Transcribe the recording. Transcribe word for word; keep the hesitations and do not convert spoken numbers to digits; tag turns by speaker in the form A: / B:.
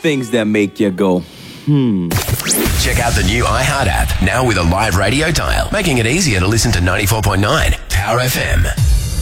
A: things that make you go, hmm.
B: Check out the new iHeart app, now with a live radio dial, making it easier to listen to ninety-four point nine Power F M.